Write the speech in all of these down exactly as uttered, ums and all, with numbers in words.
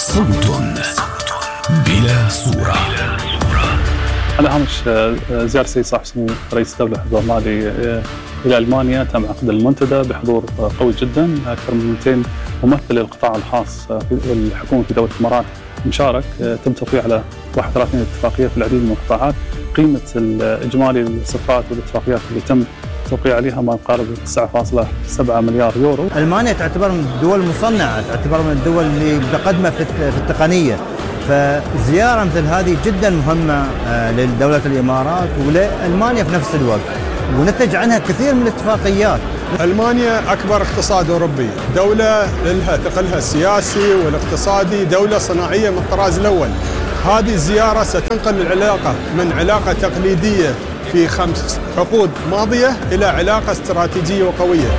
صوت بلا صورة. على هامش زيارة السيد صاحب السمو رئيس الدولة حفظه الله إلى ألمانيا، تم عقد المنتدى بحضور قوي جدا، أكثر من مئتين ممثل للقطاع الخاص والحكومة في دولة الإمارات مشارك. تم توقيع على واحد وثلاثين اتفاقية في العديد من القطاعات. قيمة الإجمالي الصفقات والاتفاقيات اللي تم توقيع عليها ما يقارب تسعة فاصلة سبعة مليار يورو. ألمانيا تعتبر من الدول المصنعة، تعتبر من الدول اللي متقدمة في التقنية، فزيارة مثل هذه جدا مهمة لدولة الإمارات ولألمانيا في نفس الوقت، ونتج عنها كثير من الاتفاقيات. ألمانيا أكبر اقتصاد أوروبي، دولة لها ثقلها السياسي والاقتصادي، دولة صناعية من الطراز الأول. هذه الزيارة ستنقل العلاقة من علاقة تقليدية في خمس عقود ماضية إلى علاقة استراتيجية وقوية.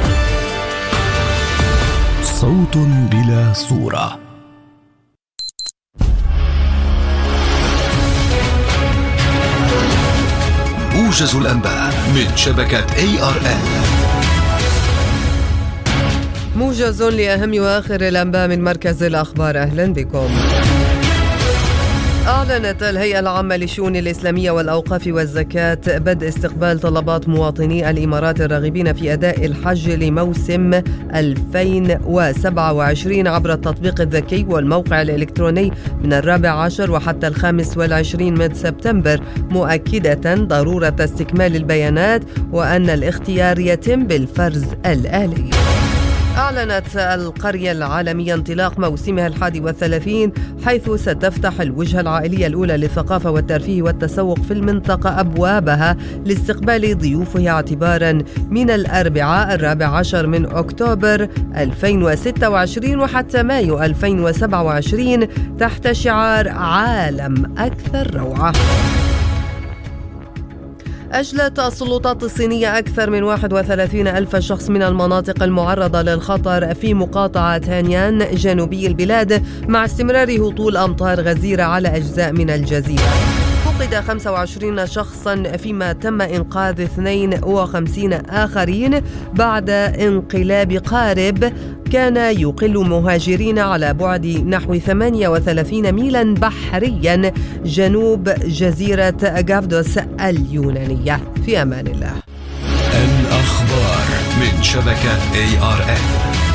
صوت بلا صورة. موجز الأنباء من شبكة إيه آر إل. موجز لأهم وآخر الأنباء من مركز الأخبار. أهلا بكم. أعلنت الهيئة العامة للشؤون الإسلامية والأوقاف والزكاة بدء استقبال طلبات مواطني الإمارات الراغبين في أداء الحج لموسم ألفين وسبعة وعشرين عبر التطبيق الذكي والموقع الإلكتروني من الرابع عشر وحتى الخامس والعشرين من سبتمبر، مؤكدة ضرورة استكمال البيانات وأن الاختيار يتم بالفرز الآلي. أعلنت القرية العالمية انطلاق موسمها الحادي والثلاثين، حيث ستفتح الوجهة العائلية الأولى للثقافة والترفيه والتسوق في المنطقة أبوابها لاستقبال ضيوفها اعتبارا من الأربعاء الرابع عشر من أكتوبر ألفين وستة وعشرين وحتى مايو ألفين وسبعة وعشرين تحت شعار عالم أكثر روعة. أجلت السلطات الصينية أكثر من واحد وثلاثين ألف شخص من المناطق المعرضة للخطر في مقاطعة هانيان جنوبي البلاد، مع استمرار هطول أمطار غزيرة على أجزاء من الجزيرة. فقد خمسة وعشرين شخصا فيما تم إنقاذ اثنين وخمسين آخرين بعد انقلاب قارب كان يقل مهاجرين على بعد نحو ثمانية وثلاثين ميلا بحريا جنوب جزيرة غافدوس اليونانية. في أمان الله. الأخبار من شبكة إيه آر إل.